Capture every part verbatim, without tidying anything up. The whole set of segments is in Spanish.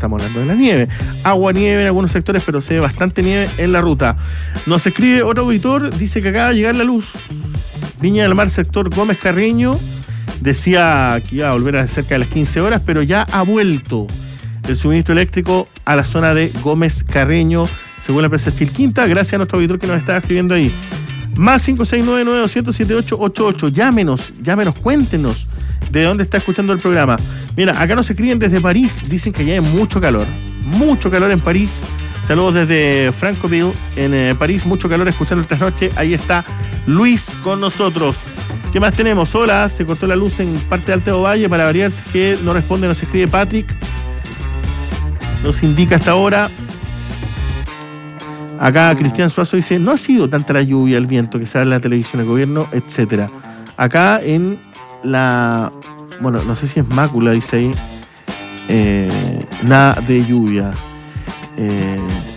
estamos hablando de la nieve. Agua, nieve en algunos sectores, pero se ve bastante nieve en la ruta. Nos escribe otro auditor, dice que acaba de llegar la luz. Viña del Mar, sector Gómez Carreño, decía que iba a volver a cerca de las quince horas, pero ya ha vuelto el suministro eléctrico a la zona de Gómez Carreño, según la empresa Chilquinta. Gracias a nuestro auditor que nos estaba escribiendo ahí. Más cinco seis nueve nueve dos cero siete siete ocho ocho ocho. Llámenos, llámenos, cuéntenos de dónde está escuchando el programa. Mira, acá nos escriben desde París, dicen que ya hay mucho calor, mucho calor en París. Saludos desde Francoville, en eh, París, mucho calor escuchando el trasnoche. Ahí está Luis con nosotros. ¿Qué más tenemos? Hola, se cortó la luz en parte de Alto Valle, para variar, que no responde, nos escribe Patrick. Nos indica hasta ahora. Acá Cristian Suazo dice, no ha sido tanta la lluvia, el viento que sale en la televisión del gobierno, etcétera. Acá en la, bueno, no sé si es Mácula, dice ahí, eh, nada de lluvia. Eh,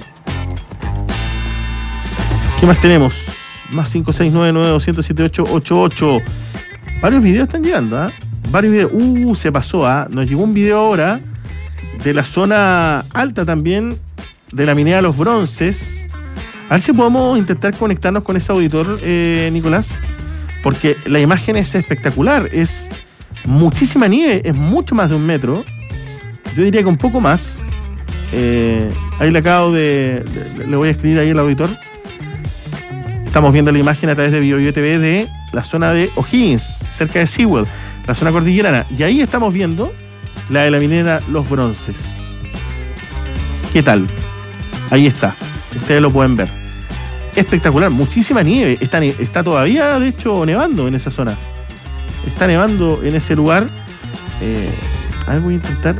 ¿Qué más tenemos? Más cinco seis nueve nueve dos cero siete ocho ocho ocho. Varios videos están llegando, ¿ah? ¿eh? Varios videos. Uh, se pasó, ¿ah? ¿eh? Nos llegó un video ahora de la zona alta también, de la minera Los Bronces. A ver si podemos intentar conectarnos con ese auditor, eh, Nicolás, porque la imagen es espectacular, es muchísima nieve, es mucho más de un metro, yo diría que un poco más. Eh, ahí le acabo de, de, le voy a escribir ahí al auditor. Estamos viendo la imagen a través de BioBio T V de la zona de O'Higgins, cerca de Sewell, la zona cordillerana, y ahí estamos viendo la de la minera Los Bronces. ¿Qué tal? Ahí está. Ustedes lo pueden ver. Espectacular, muchísima nieve. Está, está todavía, de hecho, nevando en esa zona. Está nevando en ese lugar. Eh, a ver, voy a intentar.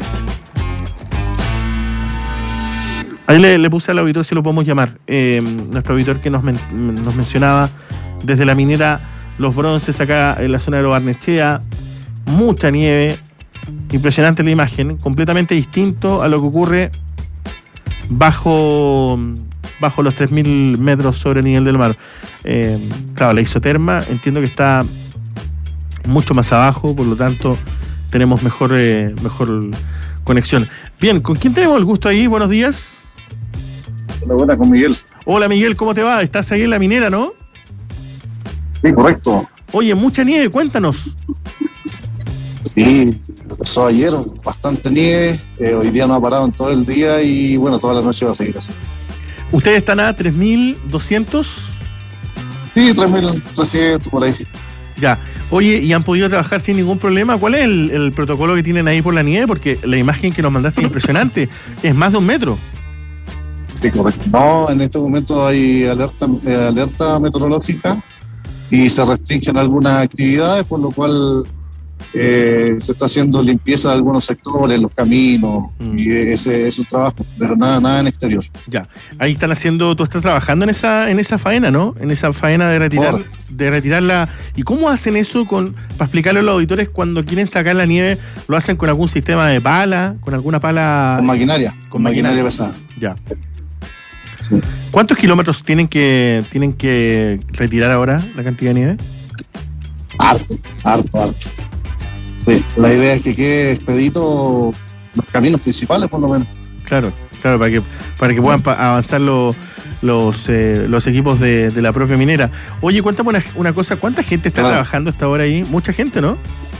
Ahí le, le puse al auditor si lo podemos llamar. Eh, nuestro auditor que nos, men, nos mencionaba desde la minera Los Bronces, acá en la zona de Lo Barnechea. Mucha nieve. Impresionante la imagen. Completamente distinto a lo que ocurre bajo, bajo los tres mil metros sobre el nivel del mar. Eh, claro, la isoterma entiendo que está mucho más abajo, por lo tanto tenemos mejor, eh, mejor conexión. Bien, ¿con quién tenemos el gusto ahí? Buenos días. Hola, buena, con Miguel. Hola Miguel, ¿cómo te va? Estás ahí en la minera, ¿no? Sí, correcto. Oye, mucha nieve, cuéntanos. Sí, lo pasó ayer, bastante nieve, eh, hoy día no ha parado en todo el día y bueno, toda la noche va a seguir así. ¿Ustedes están a tres mil doscientos? Sí, tres mil trescientos por ahí. Ya, oye, ¿y han podido trabajar sin ningún problema? ¿Cuál es el, el protocolo que tienen ahí por la nieve? Porque la imagen que nos mandaste es impresionante, es más de un metro. Sí, correcto. No, en este momento hay alerta, eh, alerta meteorológica y se restringen algunas actividades, por lo cual Eh, se está haciendo limpieza de algunos sectores, los caminos, mm. y ese, ese trabajo, pero nada, nada en exterior. Ya, ahí están haciendo, tú estás trabajando en esa, en esa faena, ¿no? En esa faena de retirar, Por. de retirarla. ¿Y cómo hacen eso con, para explicarle a los auditores cuando quieren sacar la nieve? ¿Lo hacen con algún sistema de pala? ¿Con alguna pala? Con maquinaria, con, con maquinaria. maquinaria pesada. Ya. Sí. ¿Cuántos kilómetros tienen que, tienen que retirar ahora la cantidad de nieve? Harto, harto, harto. Sí, la idea es que quede expedito los caminos principales, por lo menos. Claro, claro, para que para que puedan pa- avanzar los los, eh, los equipos de, de la propia minera. Oye, cuéntame una, una cosa, ¿cuánta gente está claro. trabajando hasta ahora ahí? Mucha gente, ¿no?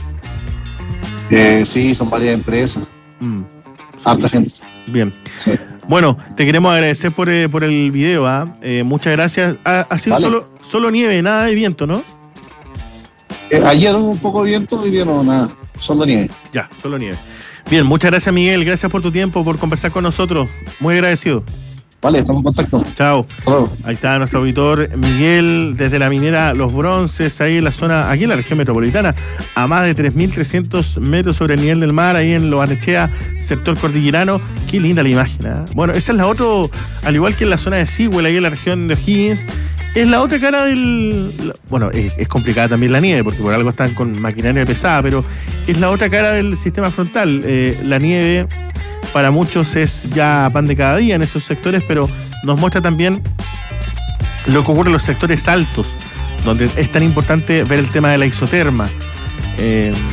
Eh, sí, son varias empresas. Mm. Harta gente. Bien. Sí. Bueno, te queremos agradecer por, eh, por el video, ¿ah? ¿eh? Muchas gracias. Ha, ha sido solo, solo nieve, nada de viento, ¿no? Eh, ayer hubo un poco de viento, hoy día no, nada, solo nieve. Ya, solo nieve. Bien, muchas gracias Miguel, gracias por tu tiempo, por conversar con nosotros. Muy agradecido. Vale, estamos en contacto. Chao. Hello. Ahí está nuestro auditor Miguel, desde la minera Los Bronces, ahí en la zona, aquí en la región metropolitana, a más de tres mil trescientos metros sobre el nivel del mar, ahí en Lo Barnechea, sector cordillerano. Qué linda la imagen, ¿eh? Bueno, esa es la otra, al igual que en la zona de Sewell, ahí en la región de O'Higgins, es la otra cara del... Bueno, es, es complicada también la nieve, porque por algo están con maquinaria pesada, pero es la otra cara del sistema frontal. Eh, la nieve para muchos es ya pan de cada día en esos sectores, pero nos muestra también lo que ocurre en los sectores altos, donde es tan importante ver el tema de la isoterma. Eh,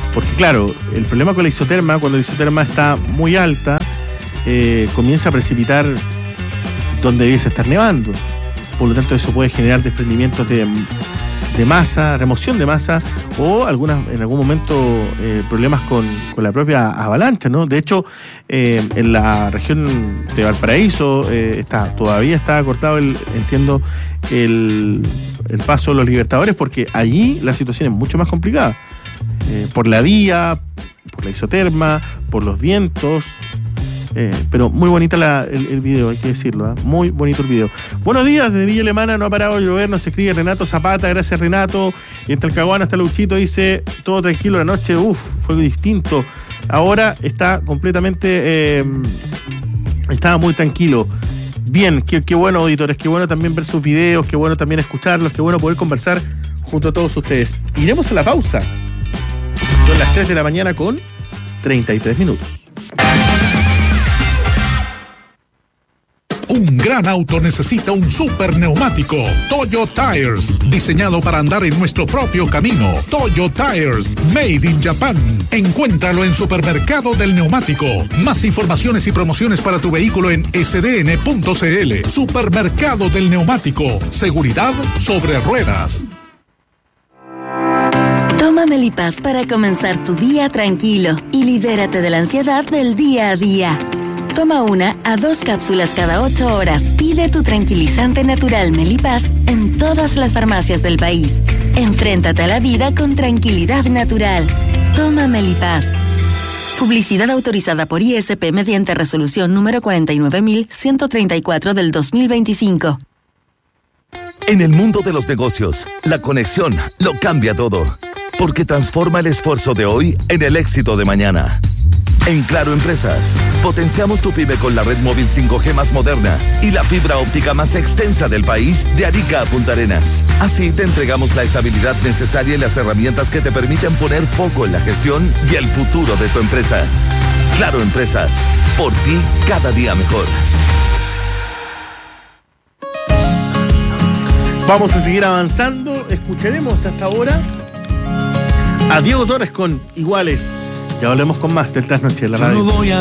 Porque claro, el problema con la isoterma, cuando la isoterma está muy alta, eh, comienza a precipitar donde debiese estar nevando. Por lo tanto, eso puede generar desprendimientos de, de masa, remoción de masa, o algunas, en algún momento eh, problemas con, con la propia avalancha, ¿no? De hecho, eh, en la región de Valparaíso eh, está, todavía está cortado, el, entiendo, el, el paso de los Libertadores, porque allí la situación es mucho más complicada. Eh, por la vía, por la isoterma, por los vientos. Eh, pero muy bonita la, el, el video, hay que decirlo, ¿eh? Muy bonito el video. Buenos días, desde Villa Alemana no ha parado de llover, nos escribe Renato Zapata, gracias Renato. Y en Talcahuano hasta Luchito dice, todo tranquilo la noche, uff, fue distinto. Ahora está completamente, eh, estaba muy tranquilo. Bien, qué, qué bueno, auditores, qué bueno también ver sus videos, qué bueno también escucharlos, qué bueno poder conversar junto a todos ustedes. Iremos a la pausa. Son las tres de la mañana con treinta y tres minutos. Un gran auto necesita un super neumático. Toyo Tires, diseñado para andar en nuestro propio camino. Toyo Tires, made in Japan. Encuéntralo en Supermercado del Neumático. Más informaciones y promociones para tu vehículo en ese de ene punto ce ele. Supermercado del Neumático. Seguridad sobre ruedas. Toma Melipaz para comenzar tu día tranquilo y libérate de la ansiedad del día a día. Toma una a dos cápsulas cada ocho horas. Pide tu tranquilizante natural Melipaz en todas las farmacias del país. Enfréntate a la vida con tranquilidad natural. Toma Melipaz. Publicidad autorizada por I S P mediante resolución número cuarenta y nueve mil ciento treinta y cuatro del dos mil veinticinco. En el mundo de los negocios, la conexión lo cambia todo, porque transforma el esfuerzo de hoy en el éxito de mañana. En Claro Empresas, potenciamos tu pyme con la red móvil cinco G más moderna y la fibra óptica más extensa del país, de Arica a Punta Arenas. Así te entregamos la estabilidad necesaria y las herramientas que te permiten poner foco en la gestión y el futuro de tu empresa. Claro Empresas, por ti cada día mejor. Vamos a seguir avanzando. Escucharemos hasta ahora a Diego Torres con Iguales. Ya volvemos con más del Trasnoche de la radio.